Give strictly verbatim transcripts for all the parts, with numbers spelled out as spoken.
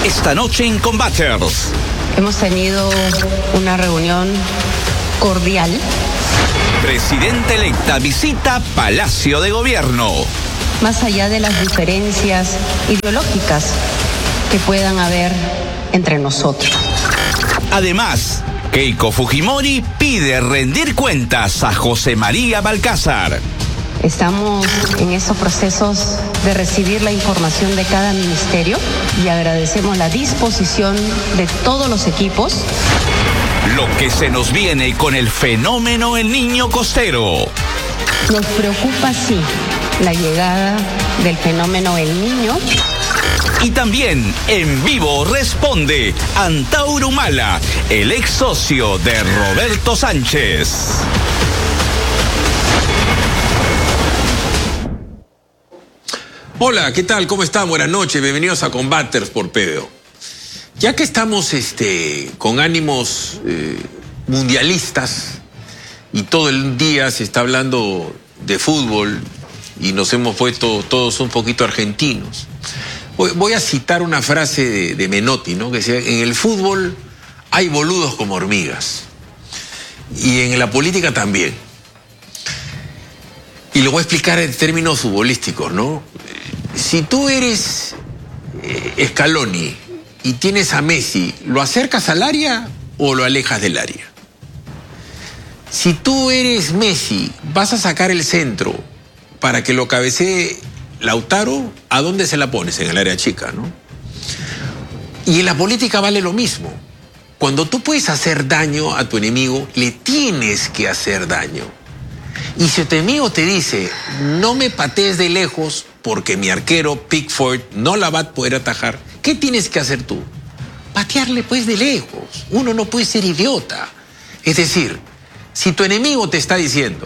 Esta noche en Combaters. Hemos tenido una reunión cordial. Presidenta electa visita Palacio de Gobierno. Más allá de las diferencias ideológicas que puedan haber entre nosotros. Además, Keiko Fujimori pide rendir cuentas a José María Balcázar. Estamos en esos procesos de recibir la información de cada ministerio y agradecemos la disposición de todos los equipos. Lo que se nos viene con el fenómeno El Niño Costero. Nos preocupa, sí, la llegada del fenómeno El Niño. Y también en vivo responde Antauro Humala, el ex socio de Roberto Sánchez. Hola, ¿qué tal? ¿Cómo están? Buenas noches, bienvenidos a Combaters por P B O. Ya que estamos este, con ánimos eh, mundialistas y todo el día se está hablando de fútbol y nos hemos puesto todos un poquito argentinos, voy, voy a citar una frase de, de Menotti, ¿no? Que decía: en el fútbol hay boludos como hormigas y en la política también. Y lo voy a explicar en términos futbolísticos, ¿no? Si tú eres eh, Scaloni y tienes a Messi, ¿lo acercas al área o lo alejas del área? Si tú eres Messi, vas a sacar el centro para que lo cabecee Lautaro, ¿a dónde se la pones? En el área chica, ¿no? Y en la política vale lo mismo. Cuando tú puedes hacer daño a tu enemigo, le tienes que hacer daño. Y si tu enemigo te dice, no me patees de lejos porque mi arquero Pickford no la va a poder atajar, ¿qué tienes que hacer tú? Patearle pues de lejos. Uno no puede ser idiota. Es decir, si tu enemigo te está diciendo,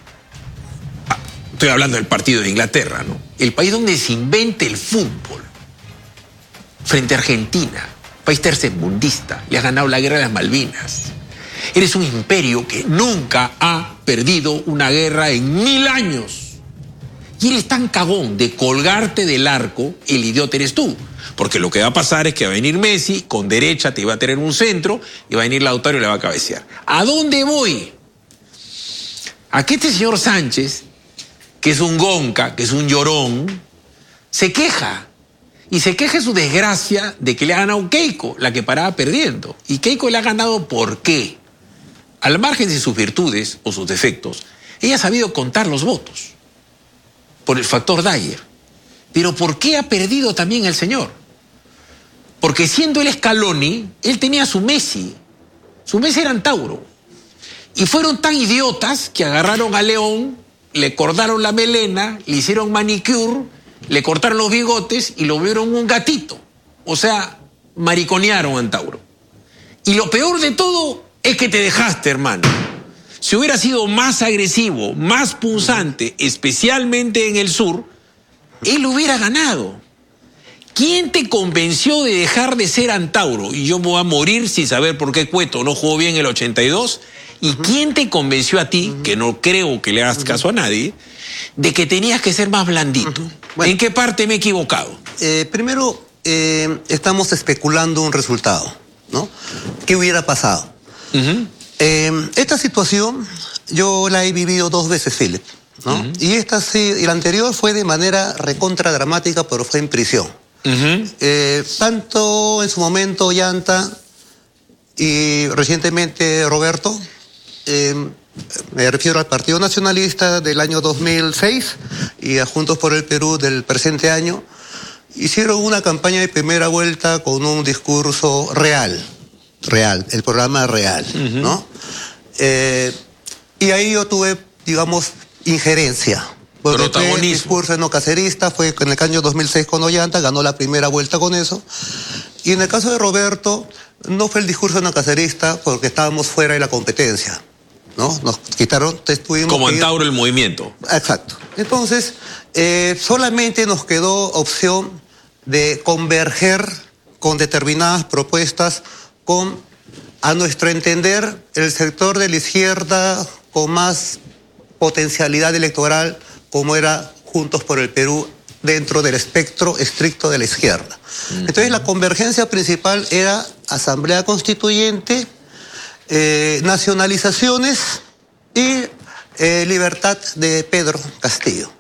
ah, estoy hablando del partido de Inglaterra, ¿no? El país donde se inventa el fútbol, frente a Argentina, país tercermundista, le has ganado la guerra de las Malvinas. Eres un imperio que nunca ha perdido una guerra en mil años. Y eres tan cagón de colgarte del arco, el idiota eres tú. Porque lo que va a pasar es que va a venir Messi, con derecha te va a tener un centro, y va a venir Lautaro y le va a cabecear. ¿A dónde voy? A que este señor Sánchez, que es un gonca, que es un llorón, se queja. Y se queja de su desgracia de que le ha ganado Keiko, la que paraba perdiendo. Y Keiko le ha ganado ¿por qué? Al margen de sus virtudes o sus defectos, ella ha sabido contar los votos por el factor Dyer. Pero ¿por qué ha perdido también el señor? Porque siendo él Scaloni, él tenía su Messi. Su Messi era Antauro. Y fueron tan idiotas que agarraron a León, le cortaron la melena, le hicieron manicure, le cortaron los bigotes y lo vieron un gatito. O sea, mariconearon a Antauro. Y lo peor de todo es que te dejaste, hermano. Si hubiera sido más agresivo, más punzante, especialmente en el sur, él hubiera ganado. ¿Quién te convenció de dejar de ser Antauro? Y yo me voy a morir sin saber por qué Cueto no jugó bien el ochenta y dos. ¿Y uh-huh. quién te convenció a ti, uh-huh. que no creo que le hagas uh-huh. caso a nadie, de que tenías que ser más blandito? Uh-huh. Bueno, ¿en qué parte me he equivocado? Eh, primero, eh, estamos especulando un resultado, ¿no? ¿Qué hubiera pasado? Uh-huh. eh, esta situación yo la he vivido dos veces, Philip, ¿no? Uh-huh. Y esta sí, y la anterior fue de manera recontra dramática, pero fue en prisión. Uh-huh. eh, tanto en su momento Llanta y recientemente Roberto, eh, me refiero al Partido Nacionalista del año dos mil seis y a Juntos por el Perú del presente año, hicieron una campaña de primera vuelta con un discurso real, real, el programa real, uh-huh. ¿no? Eh, y ahí yo tuve, digamos, injerencia. Porque fue el discurso no cacerista, fue en el año dos mil seis con Ollanta, ganó la primera vuelta con eso. Y en el caso de Roberto, no fue el discurso no cacerista porque estábamos fuera de la competencia, ¿no? Nos quitaron, tuvimos como Antauro el movimiento. Exacto. Entonces, eh, solamente nos quedó opción de converger con determinadas propuestas con, a nuestro entender, el sector de la izquierda con más potencialidad electoral, como era Juntos por el Perú dentro del espectro estricto de la izquierda. Uh-huh. Entonces la convergencia principal era asamblea constituyente, eh, nacionalizaciones y eh, libertad de Pedro Castillo.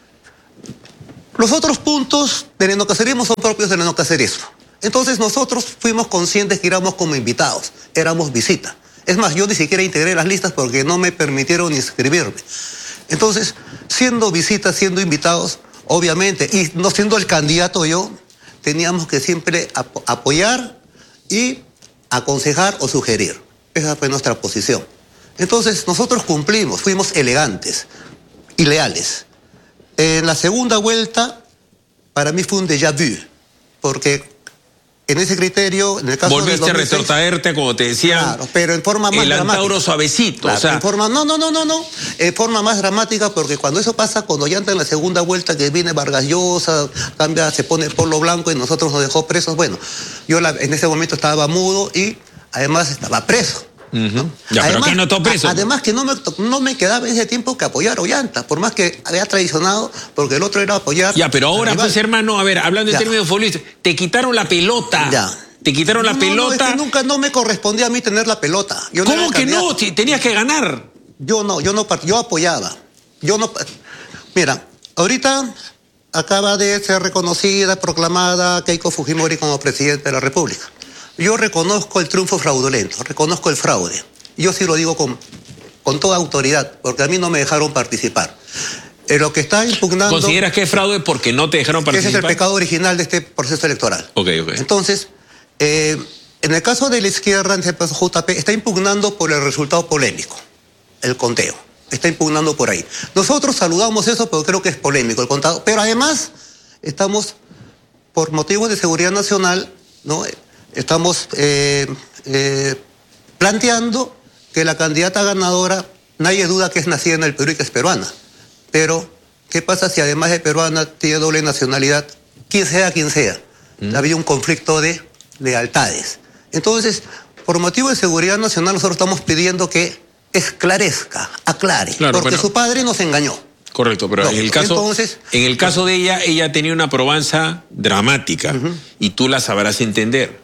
Los otros puntos del enocacerismo son propios del enocacerismo. Entonces nosotros fuimos conscientes que íbamos como invitados, éramos visita. Es más, yo ni siquiera integré las listas porque no me permitieron inscribirme. Entonces, siendo visita, siendo invitados, obviamente, y no siendo el candidato yo, teníamos que siempre ap apoyar y aconsejar o sugerir. Esa fue nuestra posición. Entonces, nosotros cumplimos, fuimos elegantes y leales. En la segunda vuelta, para mí fue un déjà vu, porque en ese criterio, en el caso volviste de dos mil seis, a retrotraerte, como te decía, claro, pero en forma más el dramática. Antauro suavecito. Claro, o sea, en forma, no, no, no, no, no, en forma más dramática, porque cuando eso pasa, cuando ya entra en la segunda vuelta, que viene Vargas Llosa, cambia, se pone polo blanco y nosotros nos dejó presos, bueno, yo la, en ese momento estaba mudo y además estaba preso. Uh-huh. Ya, además, pero ¿qué notó preso? A, además que no me, no me quedaba en ese tiempo que apoyar a Ollanta, por más que había traicionado, porque el otro era apoyar. Ya, pero ahora, pues, hermano, a ver, hablando en términos futbolísticos, te quitaron la pelota. Ya. Te quitaron no, la no, pelota. No, es que nunca no me correspondía a mí tener la pelota. Yo no ¿Cómo que no? Tenías que ganar. Yo no, yo no, yo apoyaba. Yo no. Mira, ahorita acaba de ser reconocida, proclamada Keiko Fujimori como presidente de la República. Yo reconozco el triunfo fraudulento, reconozco el fraude. Yo sí lo digo con, con toda autoridad, porque a mí no me dejaron participar. Eh, lo que está impugnando... ¿Consideras que es fraude porque no te dejaron participar? Ese es el pecado original de este proceso electoral. Ok, ok. Entonces, eh, en el caso de la izquierda, en este caso J P, está impugnando por el resultado polémico, el conteo. Está impugnando por ahí. Nosotros saludamos eso, pero creo que es polémico el contado. Pero además, estamos, por motivos de seguridad nacional, ¿no? Estamos eh, eh, planteando que la candidata ganadora, nadie duda que es nacida en el Perú y que es peruana. Pero, ¿qué pasa si además de peruana tiene doble nacionalidad? Quien sea quien sea. Mm. Había un conflicto de lealtades. Entonces, por motivo de seguridad nacional, nosotros estamos pidiendo que esclarezca, aclare, claro, porque pero... su padre nos engañó. Correcto, pero no, en el caso, entonces, en el caso de ella, ella tenía una probanza dramática, uh-huh. y tú la sabrás entender.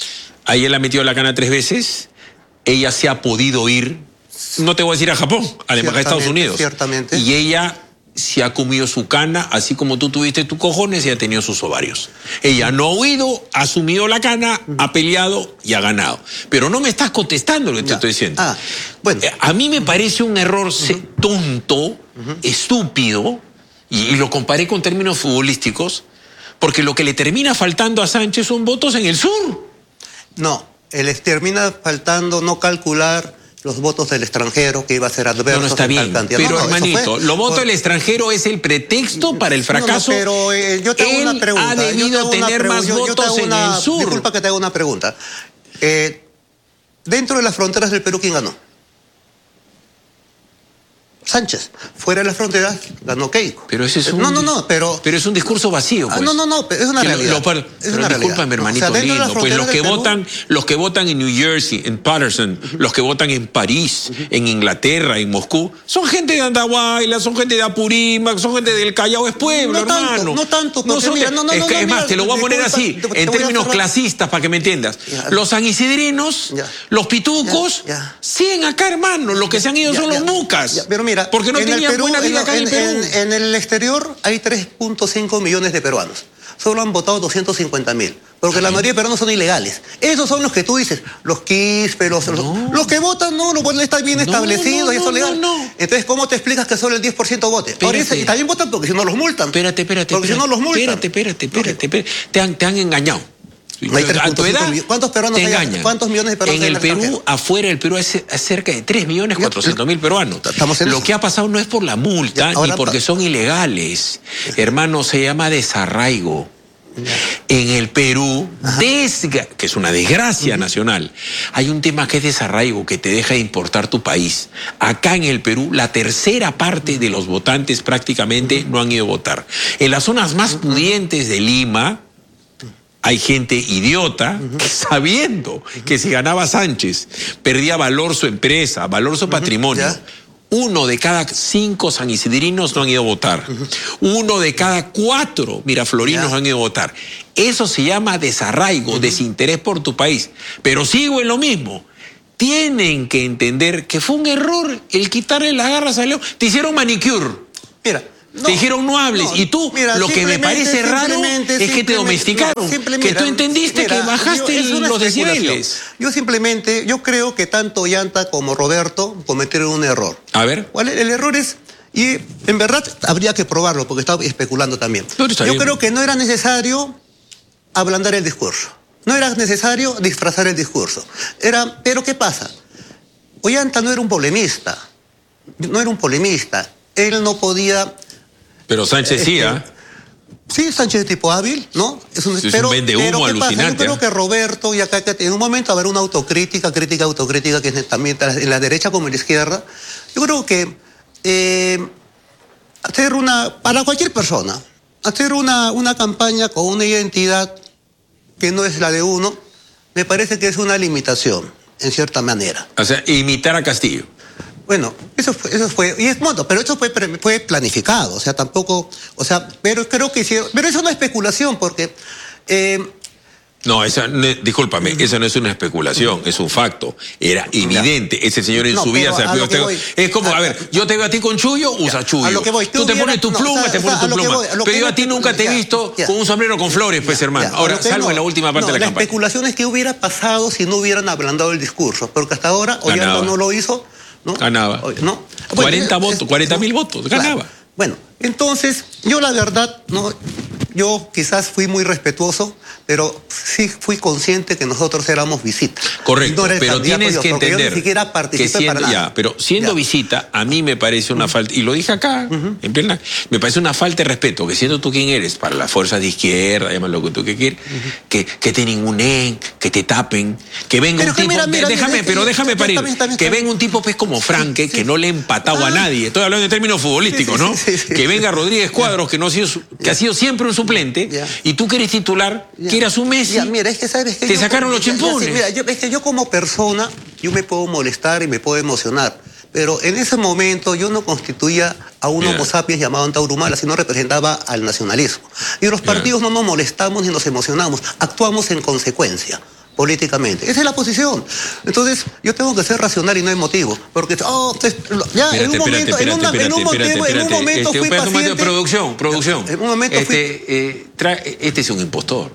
A ella la ha metido la cana tres veces, ella se ha podido ir, no te voy a decir a Japón, a la embajada de Estados Unidos. Ciertamente. Y ella se ha comido su cana, así como tú tuviste tus cojones y ha tenido sus ovarios. Ella no ha huido, ha asumido la cana, uh-huh. ha peleado y ha ganado. Pero no me estás contestando lo que ya. te estoy diciendo. Ah, bueno. A mí me parece un error uh-huh. tonto, uh-huh. estúpido, y, y lo comparé con términos futbolísticos, porque lo que le termina faltando a Sánchez son votos en el sur. No, les termina faltando no calcular los votos del extranjero que iba a ser adverso. No, no está bien, pero no, no, hermanito, los votos del extranjero es el pretexto para el fracaso. No, no, pero eh, yo te hago Él una pregunta. ha debido tener más yo, votos yo en una, el sur. Disculpa que te haga una pregunta. Eh, dentro de las fronteras del Perú, ¿quién ganó? Sánchez. Fuera de las fronteras ganó Keiko. Pero ese es un... No, no, no, pero... Pero es un discurso vacío, pues. Ah, no, no, no, pero es una que realidad. Lo, lo, es pero una discúlpame, hermanito, o sea, lindo. Pues los que votan, Perú... los que votan en New Jersey, en Patterson, uh-huh. los que votan en París, uh-huh. en Inglaterra, en Moscú, son gente de Andahuayla, son gente de Apurímac, son gente del Callao, es pueblo, no hermano. Tanto, no tanto, no son mira, de, no, no, es, no, que, no, es más, mira, te lo voy a poner así, te, te en términos clasistas, para que me entiendas. Ya. Los sanisidrinos, ya. los pitucos, ya. Ya. siguen acá, hermano. Los que se han ido ya, son ya, los mucas. Ya, pero mira, porque no tenían Perú, buena vida en, acá en, en el Perú. En, en el exterior hay tres punto cinco millones de peruanos. Solo han votado doscientos cincuenta mil. Porque la mayoría de peruanos son ilegales. Esos son los que tú dices, los quispe, los, no. los, los que votan, no, los está bien no, establecido no, no, y eso es legal. No, no. Entonces, ¿cómo te explicas que solo el diez por ciento vote? Ahora, y también votan porque si no los multan. Espérate, espérate. Porque espérate, si no los multan. Espérate, espérate, espérate. espérate. Te, han, te han engañado. No hay a tu edad, ¿cuántos peruanos te hay? ¿Cuántos millones de peruanos en el Perú, extranjero? Afuera del Perú hay cerca de tres millones cuatrocientos mil peruanos. Estamos en Lo eso. que ha pasado no es por la multa, ya, ni porque son ilegales. Ya. Hermano, se llama desarraigo. Ya. En el Perú, desga, que es una desgracia uh-huh. nacional, hay un tema que es desarraigo, que te deja de importar tu país. Acá en el Perú, la tercera parte de los votantes prácticamente uh-huh. no han ido a votar. En las zonas más pudientes de Lima, hay gente idiota uh-huh. que sabiendo uh-huh. que si ganaba Sánchez, perdía valor su empresa, valor su uh-huh. patrimonio. ¿Ya? uno de cada cinco sanisidrinos no han ido a votar. Uh-huh. Uno de cada cuatro miraflorinos yeah. han ido a votar. Eso se llama desarraigo, uh-huh. desinterés por tu país. Pero sigo en lo mismo. Tienen que entender que fue un error el quitarle las garras a León. Te hicieron manicure. Mira. No, te dijeron no hables. No, y tú, mira, lo que me parece raro es que te domesticaron. No, que tú entendiste mira, que bajaste yo, los decibeles. Yo simplemente, yo creo que tanto Ollanta como Roberto cometieron un error. A ver. ¿Cuál? El error es, y en verdad habría que probarlo, porque estaba especulando también. Yo bien. creo que no era necesario ablandar el discurso. No era necesario disfrazar el discurso. Era, pero ¿qué pasa? Ollanta no era un polemista. No era un polemista. Él no podía... Pero Sánchez sí, ¿ah? ¿eh? Sí, Sánchez es tipo hábil, ¿no? Es un, es pero, un vende humo alucinante. Pasa? Yo creo que Roberto, y acá en un momento habrá una autocrítica, crítica, autocrítica, que es también en la derecha como en la izquierda. Yo creo que eh, hacer una, para cualquier persona, hacer una, una campaña con una identidad que no es la de uno, me parece que es una limitación, en cierta manera. O sea, imitar a Castillo. Bueno, eso fue, eso fue, y es moto, pero eso fue, fue planificado, o sea, tampoco, o sea, pero creo que hicieron, pero eso es una especulación, porque... Eh, no, esa, no, discúlpame, uh-huh. esa no es una especulación, uh-huh. es un facto, era evidente, ya. Ese señor en no, su vida se ha te... Es como, a, a ver, yo te veo a ti con chullo, usa ya. chullo, a lo que voy. Tú, tú te pones tu pluma, no, o sea, te pones tu pluma, voy, pero yo a ti nunca te he visto ya. con un sombrero con flores, pues ya. hermano, ya. ahora, salvo no, en la última parte no, de la, la campaña. La especulación es que hubiera pasado si no hubieran ablandado el discurso, porque hasta ahora Ollanta no lo hizo. ¿No? Ganaba. ¿No? cuarenta bueno, votos, cuarenta mil votos, ganaba. Claro. Bueno, entonces, yo la verdad, no, yo quizás fui muy respetuoso, pero sí fui consciente que nosotros éramos visita. Correcto, no pero tienes yo, que entender yo ni siquiera participé que siendo, para nada. Ya, pero siendo ya. visita, a mí me parece una uh-huh. falta, y lo dije acá, uh-huh. en plena, me parece una falta de respeto, que siendo tú quien eres, para las fuerzas de izquierda, llámalo lo que tú que quieres, uh-huh. que, que te ningunen, que te tapen, que venga pero un que tipo, mira, mira, déjame, mira, pero que, déjame parir, también, también, que venga un tipo pues como Franque, sí, sí. que no le ha empatado ah. a nadie, estoy hablando en términos futbolísticos, sí, sí, ¿no? Sí, sí, sí, que venga Rodríguez Cuadros, que, no ha sido, que ha sido siempre un suplente, yeah. y tú que eres titular, yeah. que eras un Messi, yeah, mira, es que, ¿sabes? Que te yo, sacaron los chimpones. Mira, yo, es que yo como persona, yo me puedo molestar y me puedo emocionar, pero en ese momento yo no constituía a un yeah. homo sapiens llamado Antauro Humala, sino representaba al nacionalismo. Y los partidos yeah. no nos molestamos ni nos emocionamos, actuamos en consecuencia. Políticamente. Esa es la posición. Entonces, yo tengo que ser racional y no emotivo. Porque, oh, ya, espérate, en un momento, espérate, en, una, espérate, en un espérate, motivo, espérate, en un momento este, fui un paciente. De producción, producción. En un momento este, fui... eh, trae, este es un impostor.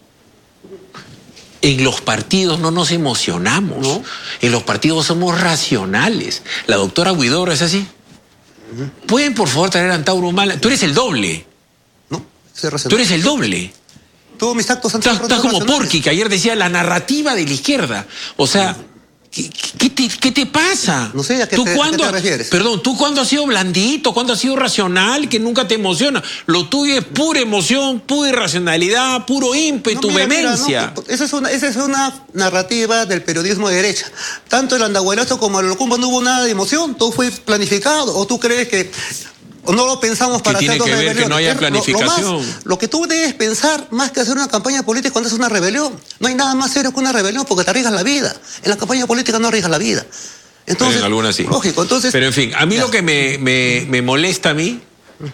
En los partidos no nos emocionamos. ¿No? En los partidos somos racionales. La doctora Huidobro es así. Uh-huh. ¿Pueden, por favor, traer a Antauro Humala? Tú eres el doble. No, soy racional. Tú eres el doble. Todos mis actos han sido Estás como Porky, que ayer decía la narrativa de la izquierda. O sea, ¿qué, qué, te, qué te pasa? No sé, ¿a qué, ¿Tú te, cuándo, ¿a qué te refieres? Perdón, ¿tú cuándo has sido blandito? ¿Cuándo has sido racional? Que nunca te emociona. Lo tuyo es pura emoción, pura irracionalidad, puro ímpetu, no, mira, vehemencia. Mira, no, esa, es una, esa es una narrativa del periodismo de derecha. Tanto el andahuelazo como el Locumba no hubo nada de emoción. Todo fue planificado. ¿O tú crees que... O no lo pensamos para hacer dos rebeliones? Que no haya planificación. Lo, lo, más, lo que tú debes pensar, más que hacer una campaña política cuando es una rebelión, no hay nada más serio que una rebelión porque te arriesgas la vida. En la campaña política no arriesgas la vida. Entonces, en algunas sí. Lógico, entonces... Pero en fin, a mí ya. lo que me, me, me molesta a mí,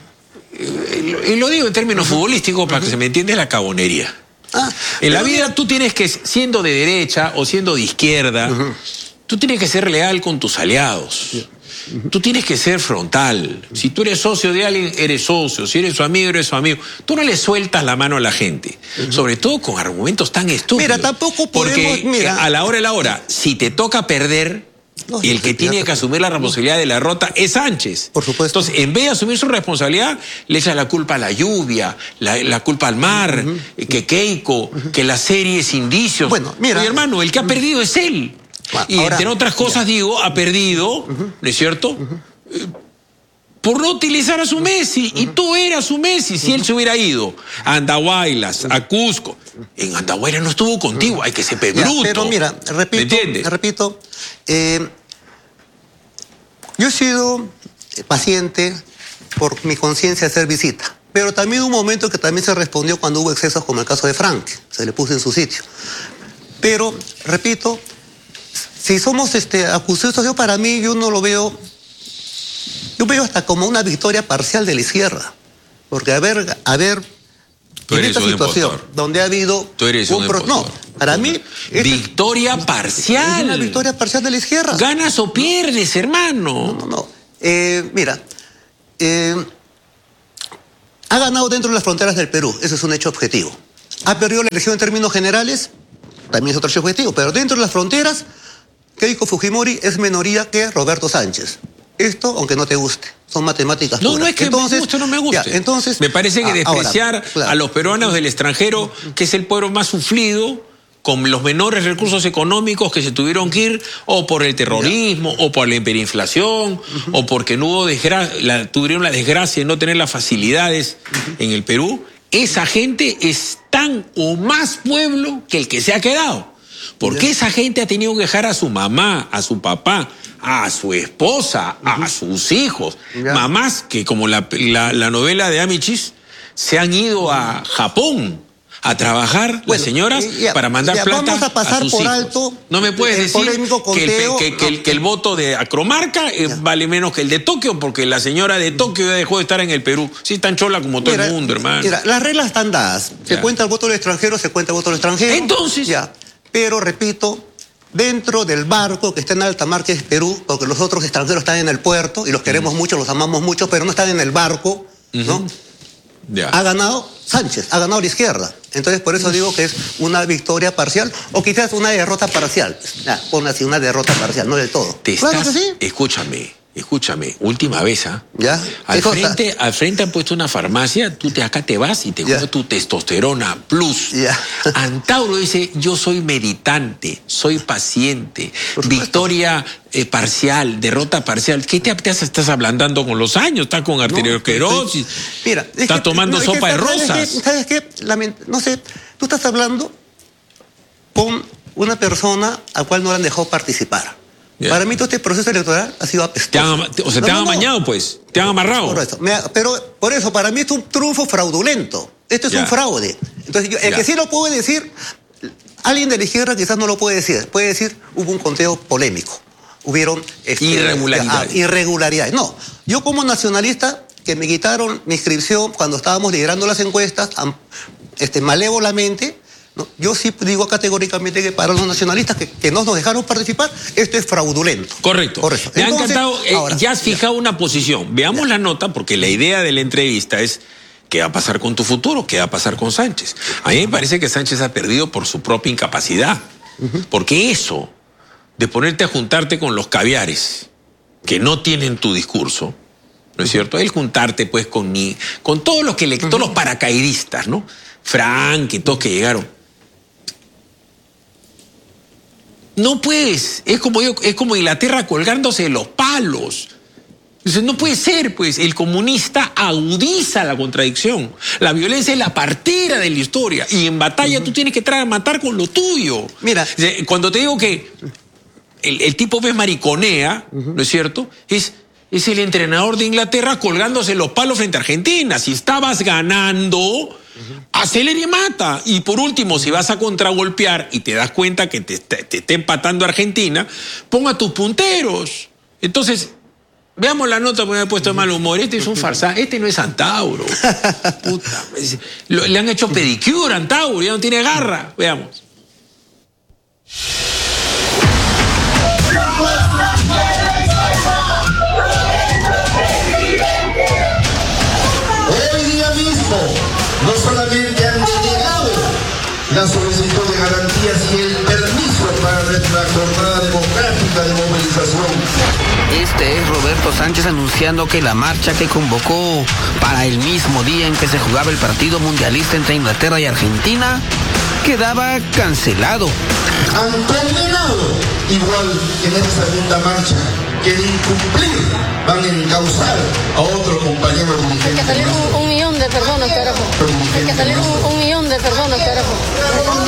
y lo digo en términos uh-huh. futbolísticos para uh-huh. que se me entienda, es la cabonería. Ah, en la vida mira... tú tienes que, siendo de derecha o siendo de izquierda, uh-huh. tú tienes que ser leal con tus aliados. Yeah. Tú tienes que ser frontal. Si tú eres socio de alguien, eres socio. Si eres su amigo, eres su amigo. Tú no le sueltas la mano a la gente. Uh-huh. Sobre todo con argumentos tan estúpidos. Mira, tampoco podemos... Porque mira. a la hora de la hora, si te toca perder, no, el que tiene que asumir la responsabilidad de la derrota es Sánchez. Por supuesto. Entonces, en vez de asumir su responsabilidad, le echas la culpa a la lluvia, la, la culpa al mar, uh-huh. que Keiko, uh-huh. que la serie es indicios. Bueno, mira. Oye, hermano, el que ha perdido es él. Bueno, y ahora, entre otras cosas, ya. digo, ha perdido, uh-huh. ¿no es cierto? Uh-huh. eh, por no utilizar a su Messi. Uh-huh. Y tú eras su Messi. Si uh-huh. él se hubiera ido a Andahuaylas, uh-huh. a Cusco. En Andahuaylas no estuvo contigo. Uh-huh. Hay que ser bruto. Pero mira, repito, ¿me entiendes? repito eh, yo he sido paciente por mi conciencia de hacer visita. Pero también hubo un momento que también se respondió cuando hubo excesos, como el caso de Frank. Se le puso en su sitio. Pero, repito, si somos este, acusados, yo para mí, yo no lo veo yo veo hasta como una victoria parcial de la izquierda. Porque a ver, a ver, en esta situación impostor. Donde ha habido Tú eres un, un pro, no, para mí victoria es, parcial. Es una victoria parcial de la izquierda. Ganas o pierdes, hermano. No, no, no. Eh, mira, eh, ha ganado dentro de las fronteras del Perú, ese es un hecho objetivo. Ha perdido la elección en términos generales, también es otro hecho objetivo, pero dentro de las fronteras, Keiko Fujimori es minoría que Roberto Sánchez. Esto, aunque no te guste, son matemáticas No, puras. no es que entonces, me guste o no me guste. Ya, entonces, me parece que despreciar ahora, claro. a los peruanos del extranjero, que es el pueblo más sufrido, con los menores recursos económicos que se tuvieron que ir, o por el terrorismo, ya. o por la hiperinflación, uh-huh. o porque no hubo desgra la, tuvieron la desgracia de no tener las facilidades uh-huh. en el Perú, esa gente es tan o más pueblo que el que se ha quedado. Porque ya. esa gente ha tenido que dejar a su mamá, a su papá, a su esposa, uh-huh. a sus hijos. Ya. Mamás que, como la, la, la novela de Amichis, se han ido a Japón a trabajar, bueno, las señoras, ya, para mandar ya, plata vamos a pasar a sus por hijos. Alto no me puedes decir que el, que, que, el, que el voto de Acromarca eh, vale menos que el de Tokio, porque la señora de Tokio ya dejó de estar en el Perú. Sí, tan chola como todo mira, el mundo, hermano. Mira, las reglas están dadas. Se ya. cuenta el voto del extranjero, se cuenta el voto del extranjero. Entonces... Ya. Pero, repito, dentro del barco que está en alta mar, que es Perú, porque los otros extranjeros están en el puerto, y los queremos mm. mucho, los amamos mucho, pero no están en el barco, uh-huh. ¿no? Yeah. Ha ganado Sánchez, ha ganado la izquierda. Entonces, por eso digo que es una victoria parcial, o quizás una derrota parcial. Ah, pon así, una derrota parcial, no del todo. Te claro estás, que sí. Escúchame, escúchame, última vez, ¿ah? ¿eh? ¿Ya? Al frente, al frente han puesto una farmacia, tú te, acá te vas y te comes tu testosterona plus. ¿Ya? Antauro dice, yo soy meditante, soy paciente, victoria eh, parcial, derrota parcial. ¿Qué te, te estás ablandando con los años? Estás con arteriosclerosis, no, mira, estás que, tomando no, sopa que, de rosas. ¿Sabes qué? ¿Sabes qué? No sé, tú estás hablando con una persona a cual no le han dejado participar. Yeah. Para mí todo este proceso electoral ha sido apestoso. Te han, o sea, no, te han no, amañado, no. pues. Te han amarrado. Por eso. Me, pero por eso, para mí es un triunfo fraudulento. Esto es yeah. un fraude. Entonces, yo, el yeah. que sí lo puede decir, alguien de la izquierda quizás no lo puede decir. Puede decir, hubo un conteo polémico. Hubieron... Este, irregularidades. Ah, irregularidades. No. Yo como nacionalista, que me quitaron mi inscripción cuando estábamos liderando las encuestas, este, malévolamente... ¿no? Yo sí digo categóricamente que para los nacionalistas que, que no nos dejaron participar, esto es fraudulento. Correcto. Correcto. Me Entonces, ha encantado, eh, ahora, ya has fijado ya. una posición. Veamos ya. la nota, porque la idea de la entrevista es qué va a pasar con tu futuro, qué va a pasar con Sánchez. A mí me parece que Sánchez ha perdido por su propia incapacidad. Uh-huh. Porque eso de ponerte a juntarte con los caviares que no tienen tu discurso, ¿no es cierto? El juntarte pues con, ni, con todos los que le, uh-huh. todos los paracaidistas, ¿no? Frank y todos que llegaron. No puedes, es como, yo, es como Inglaterra colgándose de los palos. Entonces, no puede ser, pues, el comunista agudiza la contradicción. La violencia es la partera de la historia. Y en batalla uh-huh. tú tienes que entrar a matar con lo tuyo. Mira. Cuando te digo que el, el tipo ves mariconea, uh-huh. ¿no es cierto? Es, es el entrenador de Inglaterra colgándose los palos frente a Argentina. Si estabas ganando... acelera y mata. Y por último, si vas a contragolpear y te das cuenta que te, te, te está empatando Argentina, ponga tus punteros. Entonces, veamos la nota porque me he puesto de mal humor. Este es un farsán, este no es Antauro. Puta, le han hecho pedicure a Antauro, ya no tiene garra. Veamos. Hoy día mismo no solamente han denegado la solicitud de garantías y el permiso para nuestra jornada democrática de movilización. Este es Roberto Sánchez anunciando que la marcha que convocó para el mismo día en que se jugaba el partido mundialista entre Inglaterra y Argentina quedaba cancelado. Han condenado, igual que en esta segunda marcha, que de incumplir van a encauzar a otro compañero dirigente. Hay que salir un, un millón de personas, carajo. Hay que salir un, un millón de personas, carajo.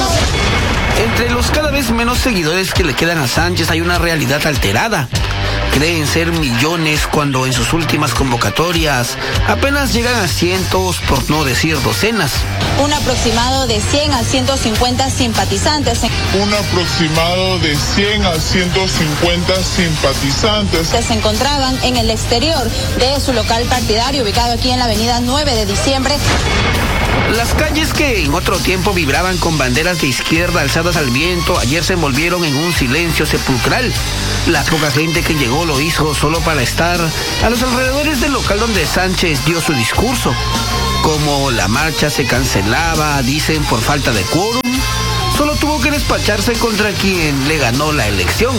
Entre los cada vez menos seguidores que le quedan a Sánchez hay una realidad alterada. Creen ser millones cuando en sus últimas convocatorias apenas llegan a cientos, por no decir docenas. Un aproximado de cien a ciento cincuenta simpatizantes. Un aproximado de cien a ciento cincuenta simpatizantes. Se encontraban en el exterior de su local partidario, ubicado aquí en la avenida nueve de diciembre. Las calles que en otro tiempo vibraban con banderas de izquierda alzadas al viento, ayer se envolvieron en un silencio sepulcral. La poca gente que llegó lo hizo solo para estar a los alrededores del local donde Sánchez dio su discurso. Como la marcha se cancelaba, dicen, por falta de quórum, solo tuvo que despacharse contra quien le ganó la elección.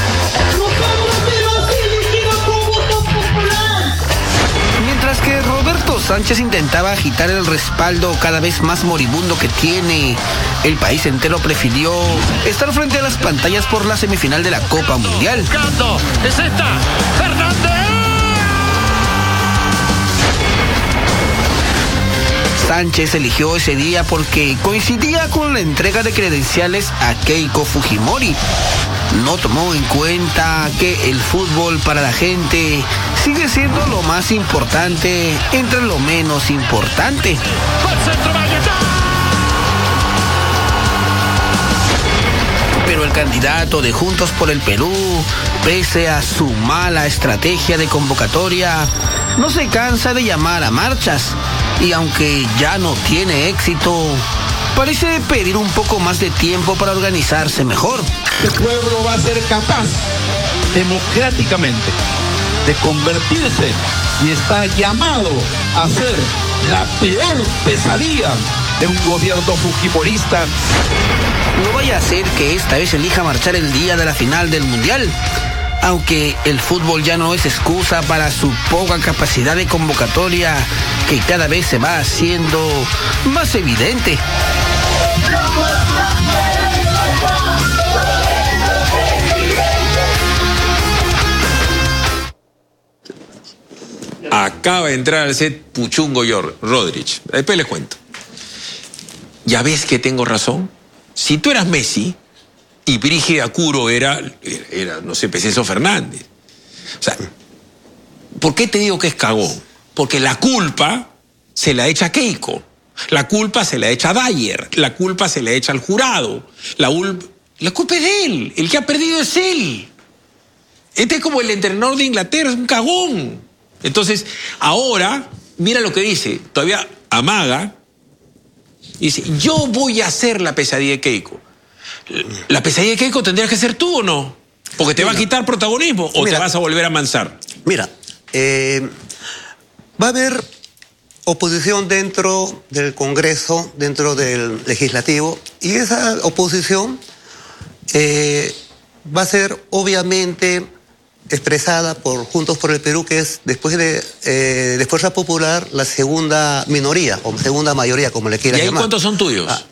Mientras que Roberto Sánchez intentaba agitar el respaldo cada vez más moribundo que tiene, el país entero prefirió estar frente a las pantallas por la semifinal de la Copa Mundial. ¡Es esta! ¡Fernández! Sánchez eligió ese día porque coincidía con la entrega de credenciales a Keiko Fujimori. No tomó en cuenta que el fútbol para la gente sigue siendo lo más importante entre lo menos importante. Pero el candidato de Juntos por el Perú, pese a su mala estrategia de convocatoria, no se cansa de llamar a marchas. Y aunque ya no tiene éxito, parece pedir un poco más de tiempo para organizarse mejor. El pueblo va a ser capaz, democráticamente, de convertirse y está llamado a ser la peor pesadilla de un gobierno fujimorista. No vaya a ser que esta vez elija marchar el día de la final del Mundial, aunque el fútbol ya no es excusa para su poca capacidad de convocatoria, que cada vez se va haciendo más evidente. Acaba de entrar al set Puchungo Rodríguez. Después les cuento. ¿Ya ves que tengo razón? Si tú eras Messi y Brígida Curo era, era, era no sé, Peceso Fernández. O sea, ¿por qué te digo que es cagón? Porque la culpa se la echa a Keiko. La culpa se la echa a Dyer. La culpa se la echa al jurado. La, la culpa es de él. El que ha perdido es él. Este es como el entrenador de Inglaterra, es un cagón. Entonces, ahora, mira lo que dice. Todavía amaga. Dice, yo voy a hacer la pesadilla de Keiko. ¿La pesadilla de Keiko tendrías que ser tú o no? Porque te mira, va a quitar protagonismo o mira, te vas a volver a amansar. Mira, eh, va a haber oposición dentro del Congreso, dentro del Legislativo, y esa oposición eh, va a ser obviamente expresada por Juntos por el Perú, que es después de, eh, de Fuerza Popular la segunda minoría, o segunda mayoría, como le quieras llamar. ¿Y ahí cuántos son tuyos? Ah,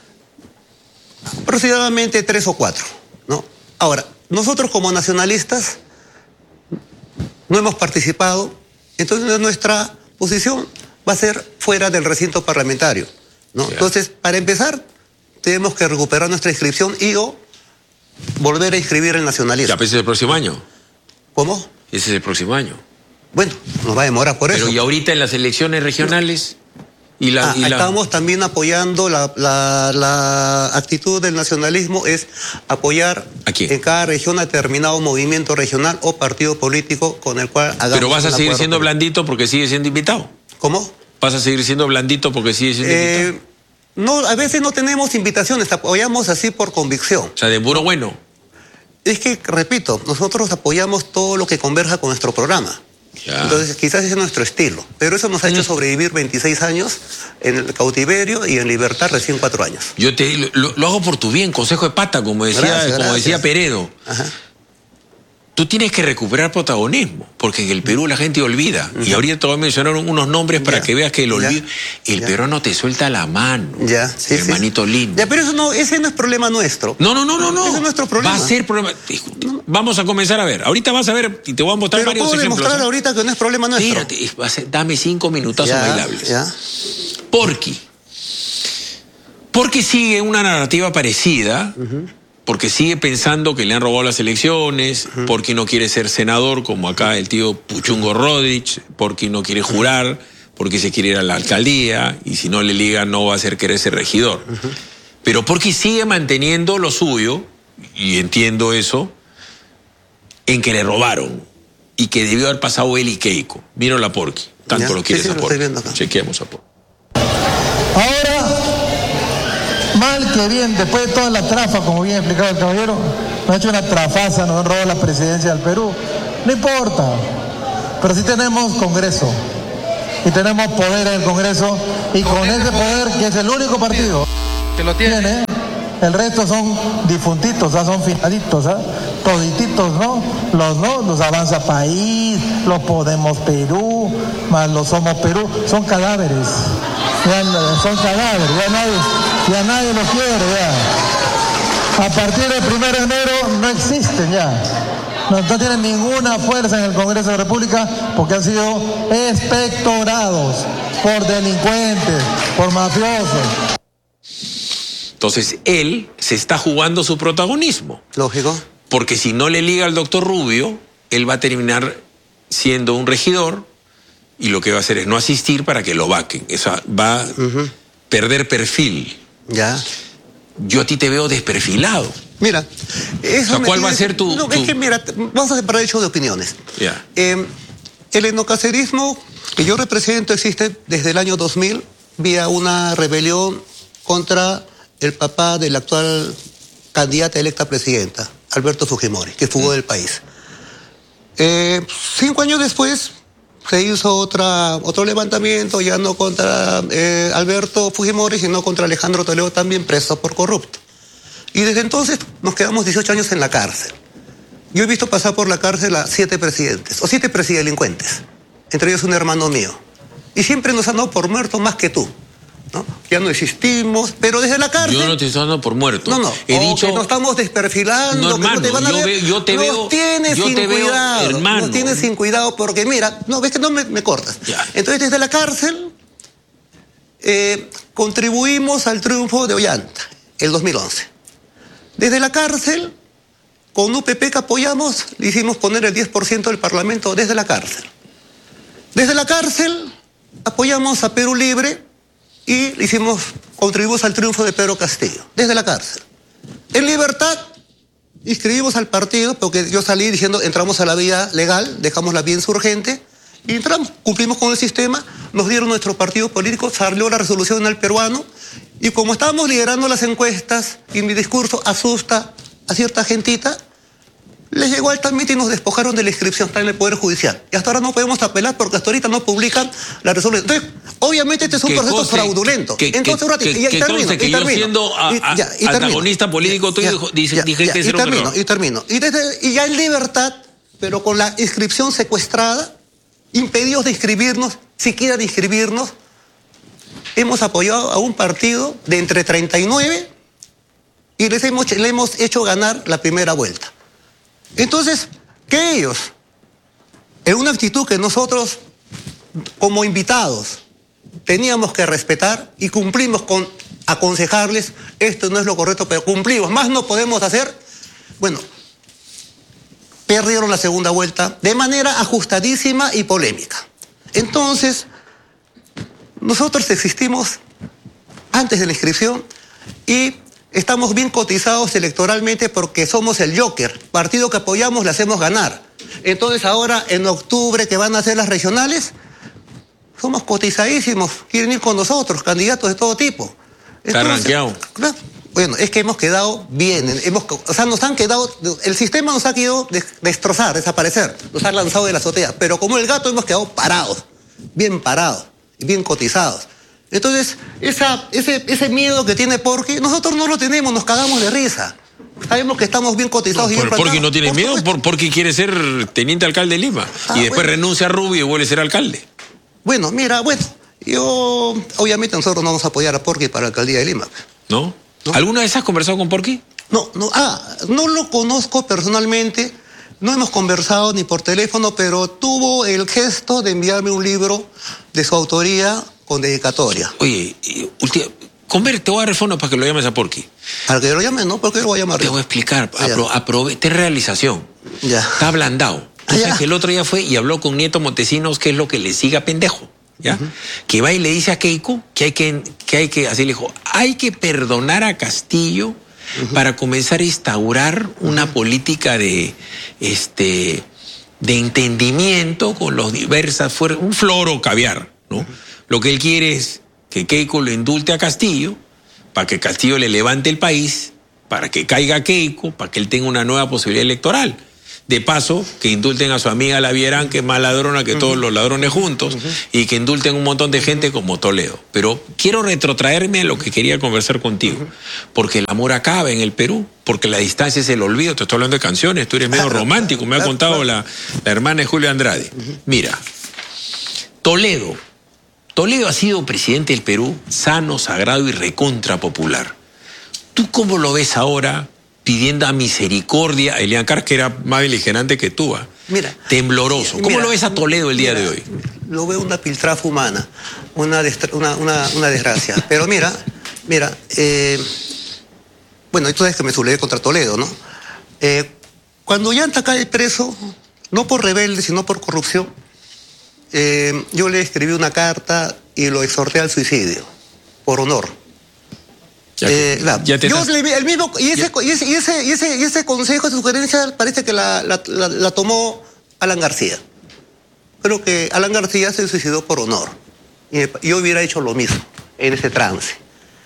aproximadamente tres o cuatro, ¿no? Ahora, nosotros como nacionalistas no hemos participado, entonces nuestra posición va a ser fuera del recinto parlamentario, ¿no? Yeah. Entonces, para empezar, tenemos que recuperar nuestra inscripción y o volver a inscribir el nacionalismo. Ya, pues es el próximo año. ¿Cómo? Ese es el próximo año. Bueno, nos va a demorar por Pero eso. Pero y ahorita en las elecciones regionales... Y la, ah, y la... Estamos también apoyando la, la, la actitud del nacionalismo, es apoyar en cada región a determinado movimiento regional o partido político con el cual hagamos. Pero vas a seguir siendo blandito porque sigue siendo invitado. ¿Cómo? Vas a seguir siendo blandito porque sigue siendo eh, invitado. No, a veces no tenemos invitaciones, apoyamos así por convicción. O sea, de puro bueno. Es que, repito, nosotros apoyamos todo lo que converja con nuestro programa. Ya. Entonces, quizás ese es nuestro estilo. Pero eso nos ha hecho sobrevivir veintiséis años en el cautiverio y en libertad recién cuatro años. Yo te lo, lo hago por tu bien, consejo de pata, como decía, gracias, como gracias. decía Peredo. Ajá. Tú tienes que recuperar protagonismo, porque en el Perú la gente olvida. Uh-huh. Y ahorita te voy a mencionar unos nombres para ya. que veas que el olvido... El ya. peruano te suelta la mano, ya. Sí, hermanito sí. lindo. Ya, pero eso no, ese no es problema nuestro. No, no, no, no, no. Ese es nuestro problema. Va a ser problema... Vamos a comenzar a ver. Ahorita vas a ver y te voy a mostrar pero varios puedo ejemplos. demostrar ¿eh? ahorita que no es problema nuestro. Espérate, dame cinco minutazos ya, bailables. Ya. Porky. Porky sigue una narrativa parecida... Uh-huh. porque sigue pensando que le han robado las elecciones, uh-huh. porque no quiere ser senador, como acá el tío Puchungo Rodich, porque no quiere jurar, porque se quiere ir a la alcaldía, y si no le liga no va a hacer querer ser regidor. Uh-huh. Pero porque sigue manteniendo lo suyo, y entiendo eso, en que le robaron, y que debió haber pasado él y Keiko. Vieron la Porky, tanto ¿Ya? lo quieres sí, sí, a Porky. Chequeemos a Porky. Ahora, mal que bien, después de toda la trafa, como bien explicado el caballero, nos ha hecho una trafaza, nos han robado la presidencia del Perú. No importa, pero sí tenemos Congreso, y tenemos poder en el Congreso, y con ese poder, que es el único partido que lo tiene, tiene el resto son difuntitos, ¿ah? Son finaditos, ¿ah? Todititos, ¿no? Los, ¿no? Los Avanza País, los Podemos Perú, más los Somos Perú, son cadáveres. Ya, son cadáveres, ya nadie, ya nadie los quiere, ya. A partir del primero de enero no existen ya. No, no tienen ninguna fuerza en el Congreso de la República porque han sido expectorados por delincuentes, por mafiosos. Entonces, él se está jugando su protagonismo. Lógico. Porque si no le liga al doctor Rubio, él va a terminar siendo un regidor y lo que va a hacer es no asistir para que lo vaquen. Eso va a uh-huh. perder perfil. Ya. Yo a ti te veo desperfilado. Mira, eso o sea, ¿cuál va a ser tu...? No, tu... es que mira, vamos a separar hecho de opiniones. Ya. Eh, el etnocacerismo que yo represento existe desde el año dos mil, vía una rebelión contra el papá de la actual candidata electa a presidenta, Alberto Fujimori, que fugó mm. del país. Eh, cinco años después se hizo otra, otro levantamiento, ya no contra eh, Alberto Fujimori, sino contra Alejandro Toledo, también preso por corrupto. Y desde entonces nos quedamos dieciocho años en la cárcel. Yo he visto pasar por la cárcel a siete presidentes, o siete presidelincuentes, entre ellos un hermano mío. Y siempre nos han dado por muertos más que tú. ¿No? Ya no existimos, pero desde la cárcel... Yo no te estoy dando por muerto. No, no, he o dicho... que nos estamos desperfilando, no, hermano, que no te van a yo, ver. Ve, yo te nos veo... tienes yo sin te cuidado, veo, hermano. Nos tienes sin cuidado porque, mira, no, ves que no me, me cortas. Ya. Entonces, desde la cárcel, eh, contribuimos al triunfo de Ollanta, el dos mil once. Desde la cárcel, con U P P que apoyamos, le hicimos poner el diez por ciento del Parlamento desde la cárcel. Desde la cárcel, apoyamos a Perú Libre, y hicimos, contribuimos al triunfo de Pedro Castillo, desde la cárcel. En libertad, inscribimos al partido, porque yo salí diciendo, entramos a la vía legal, dejamos la vía insurgente, y entramos, cumplimos con el sistema, nos dieron nuestro partido político, salió la resolución en el peruano, y como estábamos liderando las encuestas, y mi discurso asusta a cierta gentita, les llegó al trámite y nos despojaron de la inscripción, está en el Poder Judicial. Y hasta ahora no podemos apelar porque hasta ahorita no publican la resolución. Entonces, obviamente este es un proceso conste, fraudulento. Que, Entonces, que, que, y, y que termino, conste que y yo termino, siendo a, a, y, ya, y antagonista político tuyo, dije, dije que y termino, y termino. Y, desde, y ya en libertad, pero con la inscripción secuestrada, impedidos de inscribirnos, siquiera de inscribirnos, hemos apoyado a un partido de entre treinta y nueve y les hemos, le hemos hecho ganar la primera vuelta. Entonces, que ellos, en una actitud que nosotros, como invitados, teníamos que respetar y cumplimos con aconsejarles, esto no es lo correcto, pero cumplimos, más no podemos hacer, bueno, perdieron la segunda vuelta de manera ajustadísima y polémica. Entonces, nosotros existimos antes de la inscripción y estamos bien cotizados electoralmente porque somos el Joker, partido que apoyamos le hacemos ganar. Entonces ahora en octubre que van a ser las regionales, somos cotizadísimos, quieren ir con nosotros, candidatos de todo tipo. Está rankeado. Bueno, es que hemos quedado bien, hemos, o sea, nos han quedado, el sistema nos ha quedado destrozar, desaparecer, nos ha lanzado de la azotea, pero como el gato hemos quedado parados, bien parados, bien cotizados. Entonces, esa, ese, ese miedo que tiene Porky, nosotros no lo tenemos, nos cagamos de risa. Sabemos que estamos bien cotizados. No, y bien ¿Porky plantados. no tiene Por miedo? Por, porque quiere ser teniente alcalde de Lima. Ah, y después bueno. renuncia a Rubio y vuelve a ser alcalde. Bueno, mira, bueno, yo... Obviamente nosotros no vamos a apoyar a Porky para la alcaldía de Lima. ¿No? ¿No? ¿Alguna vez has conversado con Porky? No, no, ah, no lo conozco personalmente, no hemos conversado ni por teléfono, pero tuvo el gesto de enviarme un libro de su autoría con dedicatoria. Oye, Comer, te voy a dar el fondo para que lo llames a Porky. Para que lo llames, no, porque lo voy a llamar. Te voy a explicar. Apro, aprove, te realización. Ya. Está ablandado. Ah, que el otro día fue y habló con Nieto Montesinos, que es lo que le siga pendejo. ¿Ya? Uh-huh. Que va y le dice a Keiko que hay que, que hay que, así le dijo, hay que perdonar a Castillo uh-huh. para comenzar a instaurar una uh-huh. política de, este, de entendimiento con los diversas fuerzas, un floro caviar, ¿no? Uh-huh. Lo que él quiere es que Keiko lo indulte a Castillo, para que Castillo le levante el país, para que caiga Keiko, para que él tenga una nueva posibilidad electoral. De paso, que indulten a su amiga la Vierán, que es más ladrona que uh-huh. todos los ladrones juntos, uh-huh. y que indulten un montón de gente como Toledo. Pero quiero retrotraerme a lo que quería conversar contigo, uh-huh. porque el amor acaba en el Perú, porque la distancia es el olvido. Te estoy hablando de canciones, tú eres medio romántico, me ha contado la, la hermana de Julio Andrade. Uh-huh. Mira, Toledo, Toledo ha sido presidente del Perú, sano, sagrado y recontra popular. ¿Tú cómo lo ves ahora pidiendo a misericordia a Elian Carr, que era más beligerante que tú? ¿eh? Mira. Tembloroso. ¿Cómo mira, lo ves a Toledo el día mira, de hoy? Lo veo una piltrafa humana, una, una, una, una desgracia. Pero mira, mira, eh, bueno, tú sabes que me sublevé contra Toledo, ¿no? Eh, cuando Ollanta cae preso, no por rebelde, sino por corrupción, eh, yo le escribí una carta y lo exhorté al suicidio, por honor. Ya, eh, claro. ya te yo estás... le, el mismo y ese, y, ese, y, ese, y, ese, y ese consejo, esa sugerencia parece que la, la, la, la tomó Alan García. Creo que Alan García se suicidó por honor. Y yo hubiera hecho lo mismo en ese trance.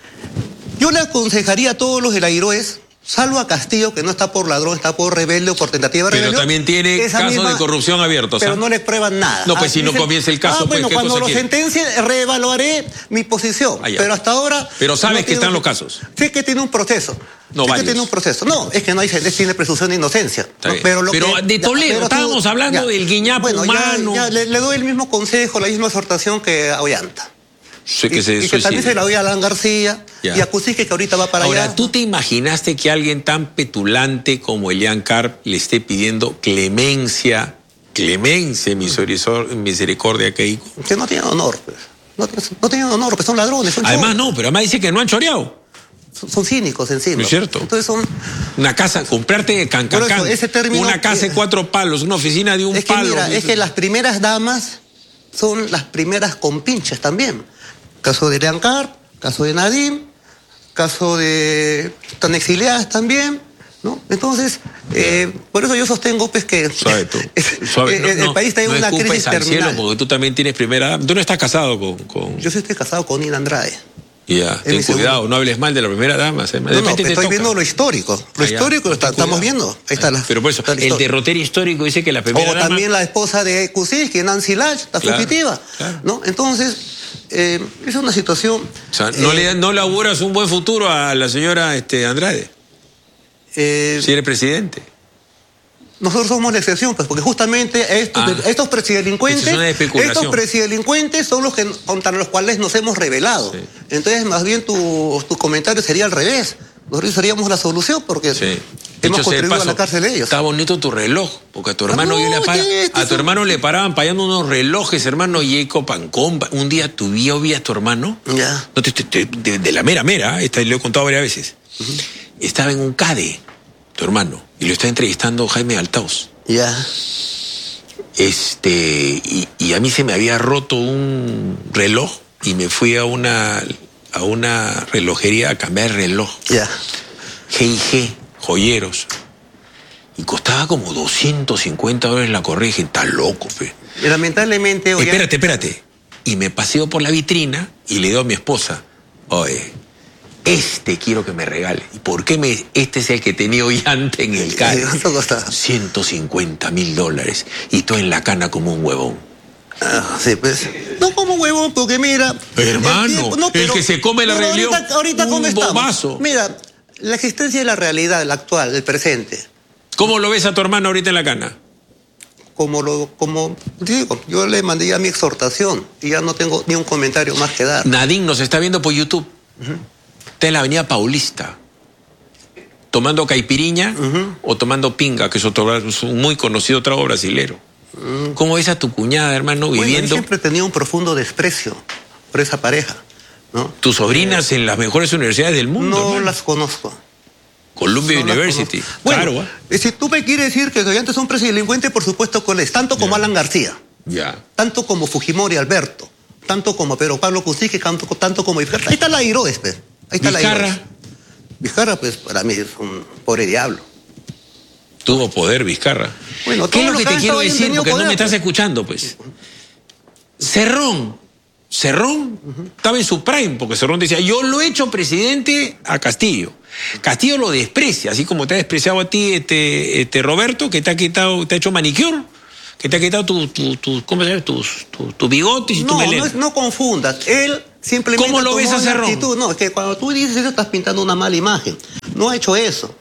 Yo le aconsejaría a todos los Elaguiroes, salvo a Castillo, que no está por ladrón, está por rebelde o por tentativa de rebelión. Pero también tiene casos misma, de corrupción abiertos. Pero ¿eh? no le prueban nada. No, pues ah, si no comienza el caso, ah, bueno, pues, ¿qué cuando cosa lo quiere? sentencie, reevaluaré mi posición. Ah, pero hasta ahora... Pero sabes no que están un, los casos. Sí que tiene un proceso. No, sí varios. que tiene un proceso. No, es que no hay, tiene presunción de inocencia. ¿no? Pero, lo pero que, de Toledo, ya, estábamos tú, hablando ya, del guiñapo bueno, humano. Ya, ya, le, le doy el mismo consejo, la misma exhortación que a Ollanta. Sí, que y, se y que también se la doy a Alan García ya. y a Cusique, que ahorita va para Ahora, allá. ¿tú te imaginaste que alguien tan petulante como Elian Carr le esté pidiendo clemencia, clemencia, misericordia a Keiko? Que no tiene honor, pues. No, no tienen honor, pues son ladrones. Son además, no, pero además dice que no han choreado. Son, son cínicos encima. No es cierto. Entonces son... Una casa, comprarte cancancán, una casa de cuatro palos, una oficina de un es que, palo. Mira, es que las primeras damas son las primeras compinches también. Caso de Elian Carr, caso de Nadine, caso de... Están exiliadas también, ¿no? Entonces, eh, por eso yo sostengo pues que Suave tú. Suave. No, el, el no, país está en no una crisis al terminal. Cielo porque tú también tienes primera... Tú no estás casado con... con... Yo sí estoy casado con Nina Andrade. Ya, ten cuidado, segundo. No hables mal de la primera dama. ¿eh? No, no, estoy toca. viendo lo histórico. Lo ah, histórico lo está, estamos viendo. Ahí está la, Pero por eso, el derrotero histórico dice que la primera o dama... también la esposa de Kuczynski, Nancy Lach, está claro, fugitiva. Claro. ¿no? Entonces, eh, es una situación... O sea, no, eh, le, no le auguras un buen futuro a la señora este, Andrade. Eh, si eres presidente. Nosotros somos la excepción, pues, porque justamente estos, ah, estos presidelincuentes, estos presidelincuentes son los que contra los cuales nos hemos rebelado. Sí. Entonces, más bien tu, tu comentario sería al revés. Nosotros seríamos la solución porque sí. hemos contribuido paso, a la cárcel de ellos. Está bonito tu reloj, porque a tu hermano, ah, no, le para, este a tu hermano le paraban pagando unos relojes, hermano Yeco Pancón. Un día tu yo vi a tu hermano, ya. no te, te, te, de, de la mera mera, esta lo he contado varias veces. Uh-huh. Estaba en un CADE, tu hermano, y lo está entrevistando Jaime Altaos. Ya. Este, y, y a mí se me había roto un reloj y me fui a una, a una relojería a cambiar el reloj. Ya. G y G, joyeros. Y costaba como doscientos cincuenta dólares la correa. Y dije, está loco, fe. Y lamentablemente... Oye... Espérate, espérate. Y me paseo por la vitrina y le digo a mi esposa, oye, este quiero que me regale. ¿Y por qué me, este es el que tenía Ollanta en el CADE? ciento cincuenta mil dólares. Y tú en la cana como un huevón. Ah, sí, pues. No como huevón, porque mira... Hermano, el, tiempo, no, pero, el que se come la rebelión, ahorita, ahorita un ¿cómo estamos? Bobazo. Mira, la existencia de la realidad, la actual, el presente. ¿Cómo lo ves a tu hermano ahorita en la cana? Como lo, como digo, yo le mandé ya mi exhortación y ya no tengo ni un comentario más que dar. Nadine nos está viendo por YouTube. Uh-huh. Está en la avenida Paulista, tomando caipiriña uh-huh. o tomando pinga, que es, otro, es un muy conocido trago brasilero. ¿Cómo ves a tu cuñada, hermano, bueno, viviendo? Yo siempre tenía un profundo desprecio por esa pareja, ¿no? ¿Tus sobrinas eh, en las mejores universidades del mundo? No hermano? las conozco. Columbia no University. Bueno, claro. ¿eh? Si tú me quieres decir que Ollanta es un presidente, por supuesto que lo es, tanto como yeah. Alan García, yeah. tanto como Fujimori Alberto, tanto como Pedro Pablo Kuczynski, tanto, tanto como Vizcarra. Ahí está la Iroes, pues. Ahí está Vizcarra. la Iroes. Vizcarra, pues, para mí es un pobre diablo. Tuvo poder Vizcarra. Bueno, ¿qué es lo que te quiero decir? Porque poder, no me estás pues. escuchando, pues. Cerrón. Cerrón uh-huh. estaba en su prime, porque Cerrón decía, yo lo he hecho presidente a Castillo. Castillo lo desprecia, así como te ha despreciado a ti este, este Roberto, que te ha quitado, te ha hecho manicure, que te ha quitado tu, tu, tu, ¿cómo se llama? Tus, tu, tu bigotes y no, tu melena. No, no confundas. Él simplemente ¿Cómo lo ves a Cerrón? Actitud. No, es que cuando tú dices eso estás pintando una mala imagen. No ha hecho eso.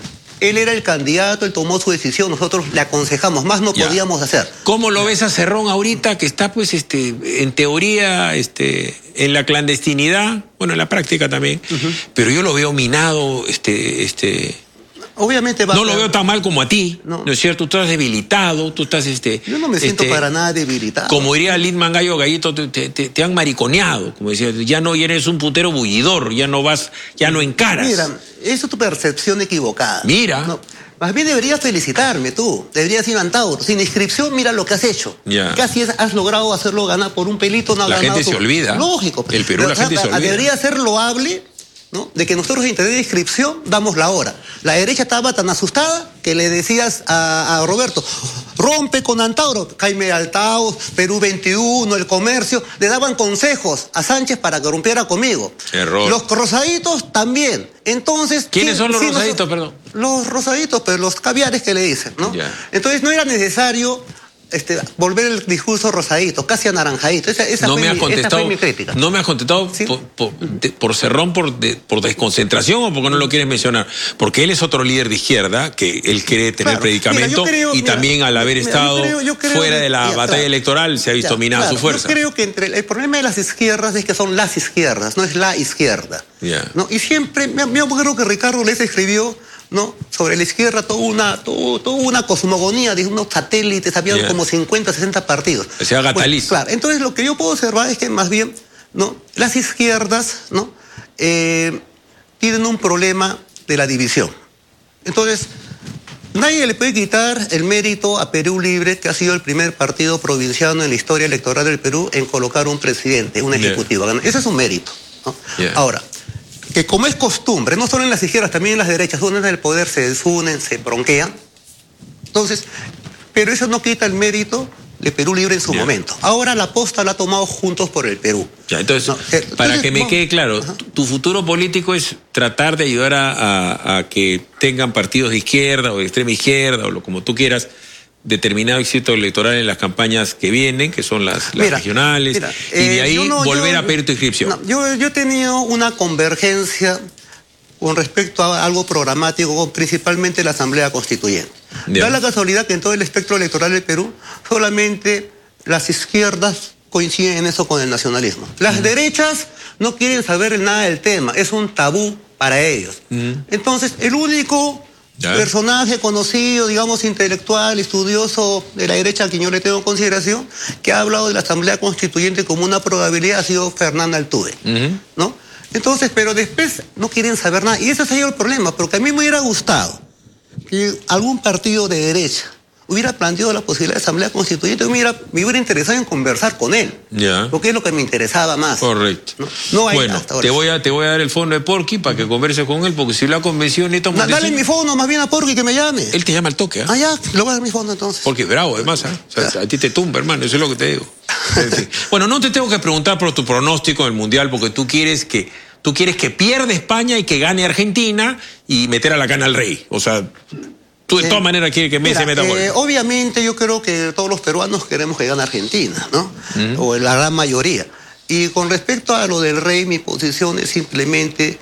Él era el candidato, él tomó su decisión, nosotros le aconsejamos, más no ya. podíamos hacer. ¿Cómo lo ves a Cerrón ahorita, que está, pues, este, en teoría, este, en la clandestinidad, bueno, en la práctica también, uh-huh. pero yo lo veo minado, este, este... Obviamente va No a... lo veo tan mal como a ti, ¿no, ¿no es cierto? Tú estás debilitado, tú estás, este... Yo no me siento este, para nada debilitado. Como diría Lidman Gallo Gallito, te, te, te han mariconeado, como decía, ya no eres un putero bullidor, ya no vas, ya no encaras. Mira, eso es tu percepción equivocada. Mira. No, más bien deberías felicitarme tú, deberías ir a Antauro. Sin inscripción, mira lo que has hecho. Ya. Casi has logrado hacerlo ganar por un pelito, no ha La ganado gente tu... se olvida. Lógico. El Perú, la gente se olvida. Debería ser loable, ¿no? De que nosotros en tener inscripción damos la hora. La derecha estaba tan asustada que le decías a, a Roberto, rompe con Antauro, Jaime Altaos, Perú veintiuno, el comercio, le daban consejos a Sánchez para que rompiera conmigo. Error. Los rosaditos también. Entonces, ¿quiénes son los sí, rosaditos, nos, perdón? Los rosaditos, pero los caviares que le dicen, ¿no? Ya. Entonces no era necesario Este, volver el discurso rosadito, casi anaranjadito. Esa, esa no, fue me has mi, contestado, esa fue mi crítica. no me has contestado ¿Sí? por, por, de, por Cerrón, por, de, por desconcentración o porque no lo quieres mencionar. Porque él es otro líder de izquierda, que él quiere tener claro. predicamento mira, creo, y mira, también al haber mira, estado yo creo, yo creo fuera de la mira, batalla claro, electoral se ha visto ya, minada claro, su fuerza. Yo creo que entre el, el problema de las izquierdas es que son las izquierdas, no es la izquierda. Yeah. ¿no? Y siempre, yo creo que Ricardo Les escribió, ¿no? Sobre la izquierda toda una, todo, toda una cosmogonía de unos satélites, había yeah. como cincuenta, sesenta partidos. O sea, Gataliz. Bueno, claro, entonces lo que yo puedo observar es que más bien, ¿no? Las izquierdas, ¿no? Eh, tienen un problema de la división. Entonces, nadie le puede quitar el mérito a Perú Libre, que ha sido el primer partido provinciano en la historia electoral del Perú en colocar un presidente, un ejecutivo. Yeah. Ese es un mérito, ¿no? Yeah. Ahora, que como es costumbre, no solo en las izquierdas, también en las derechas, uno en el poder se desunen, se bronquean. Entonces, pero eso no quita el mérito de Perú Libre en su yeah. momento. Ahora la posta la ha tomado Juntos por el Perú. Ya, entonces, no, eh, para entonces, que me no, quede claro, ajá. tu futuro político es tratar de ayudar a, a, a que tengan partidos de izquierda o de extrema izquierda o lo como tú quieras, determinado éxito electoral en las campañas que vienen, que son las, las mira, regionales, mira, eh, y de ahí no, volver yo, a pedir tu inscripción. No, yo, yo he tenido una convergencia con respecto a algo programático, principalmente la Asamblea Constituyente. Yeah. Da la casualidad que en todo el espectro electoral del Perú, solamente las izquierdas coinciden en eso con el nacionalismo. Las mm. derechas no quieren saber nada del tema, es un tabú para ellos. Mm. Entonces, el único... ¿Ya? personaje conocido, digamos, intelectual, estudioso de la derecha a quien yo le tengo consideración, que ha hablado de la Asamblea Constituyente como una probabilidad ha sido Fernanda Altuve, uh-huh. ¿no? Entonces, pero después no quieren saber nada, y ese ha sido el problema, porque a mí me hubiera gustado que algún partido de derecha hubiera planteado la posibilidad de Asamblea Constituyente, me hubiera, me hubiera interesado en conversar con él, ya. porque es lo que me interesaba más. Correcto. No, no hay bueno, hasta ahora. Te voy, a, te voy a dar el fono de Porky para que converses con él, porque si la convención necesita... Da, dale mi fono más bien a Porky que me llame. Él te llama al toque, ¿eh? Ah, ya, le voy a dar mi fono entonces. Porque bravo, además, ¿eh? O sea, a ti te tumba, hermano, eso es lo que te digo. Bueno, no te tengo que preguntar por tu pronóstico en el Mundial, porque tú quieres que... Tú quieres que pierda España y que gane Argentina y meter a la cana al rey. O sea... Tú de todas eh, maneras quieres que Messi mira, meta gol. Eh, obviamente yo creo que todos los peruanos queremos que gane Argentina, ¿no? Mm. O la gran mayoría. Y con respecto a lo del rey, mi posición es simplemente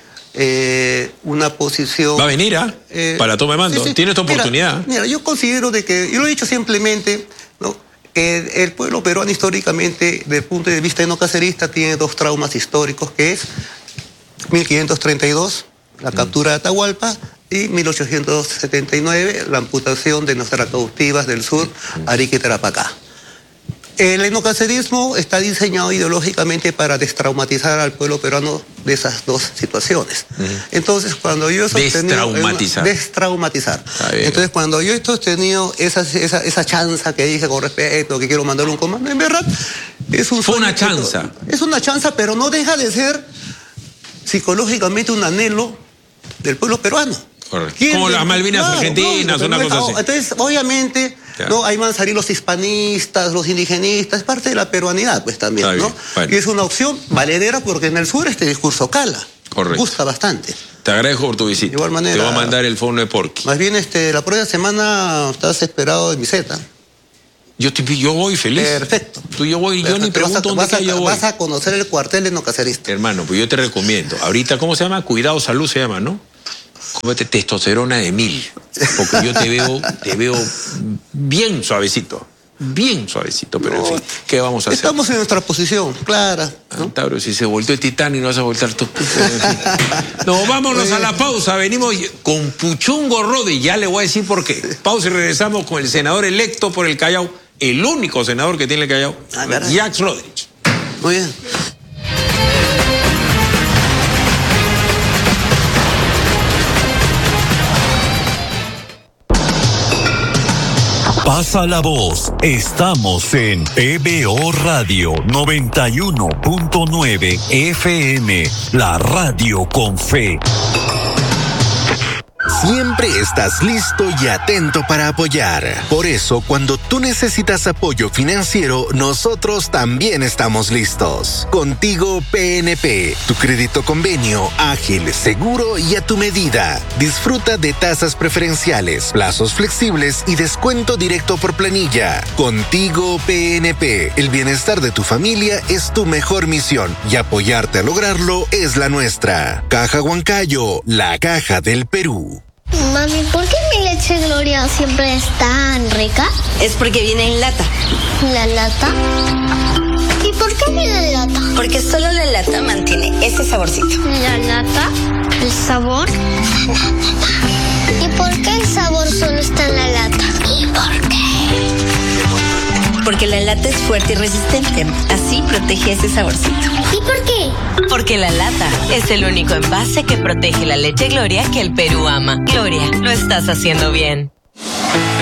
eh, una posición... Va a venir, ¿ah? ¿eh? Para la toma de mando. Sí, sí. Tienes tu oportunidad. Mira, mira, yo considero de que... Yo lo he dicho simplemente, ¿no? Que el pueblo peruano históricamente, desde el punto de vista enocacerista, tiene dos traumas históricos, que es mil quinientos treinta y dos, la mm. captura de Atahualpa, y mil ochocientos setenta y nueve, la amputación de nuestras cautivas del sur, Arica y Tarapacá. El etnocacerismo está diseñado ideológicamente para destraumatizar al pueblo peruano de esas dos situaciones. Uh-huh. Entonces, cuando yo he sostenido... Destraumatizar. Una, destraumatizar. Entonces, cuando yo he sostenido esa, esa, esa chanza que dije con respecto, que quiero mandar un comando, en verdad, es un... Fue una chanza. Es una chanza, pero no deja de ser psicológicamente un anhelo del pueblo peruano. Correcto. Como las Malvinas claro, argentinas, no, una cosa así. Entonces, obviamente... ¿no? Ahí van a salir los hispanistas, los indigenistas, es parte de la peruanidad, pues también, ¿no? Bien, bueno. Y es una opción valedera porque en el sur este discurso cala. Correcto. Gusta bastante. Te agradezco por tu visita. De igual manera. Te voy a mandar el fono de Porky. Más bien, este, la próxima semana estás esperado en mi Z. Yo, te, yo voy feliz. Perfecto. Tú yo voy, yo ni pregunto dónde vas a, yo voy. Vas a conocer el cuartel etnocacerista. Hermano, pues yo te recomiendo. Ahorita, ¿cómo se llama? Cuidado Salud se llama, ¿no? Cómete testosterona de mil. Porque yo te veo, te veo bien suavecito. Bien suavecito, pero no, en fin, ¿qué vamos a hacer? Estamos en nuestra posición, clara, ¿no? Ah, Tauro, si se volteó el Titanic, no vas a voltear tú. No, vámonos a la pausa. Venimos con Puchungo Rodi. Ya le voy a decir por qué. Pausa y regresamos con el senador electo por el Callao. El único senador que tiene el Callao. Ah, Jacques Rodríguez. Muy bien. Pasa la voz, estamos en P B O Radio noventa y uno punto nueve F M, la radio con fe. Siempre estás listo y atento para apoyar. Por eso, cuando tú necesitas apoyo financiero, nosotros también estamos listos. Contigo P N P, tu crédito convenio, ágil, seguro y a tu medida. Disfruta de tasas preferenciales, plazos flexibles y descuento directo por planilla. Contigo P N P, el bienestar de tu familia es tu mejor misión y apoyarte a lograrlo es la nuestra. Caja Huancayo, la caja del Perú. Mami, ¿por qué mi leche Gloria siempre es tan rica? Es porque viene en lata. ¿La lata? ¿Y por qué viene en lata? Porque solo la lata mantiene ese saborcito. ¿La lata? ¿El sabor? ¿Y por qué el sabor solo está en la lata? ¿Y por qué? Porque la lata es fuerte y resistente. Así protege ese saborcito. ¿Y por qué? Porque la lata es el único envase que protege la leche Gloria que el Perú ama. Gloria, lo estás haciendo bien.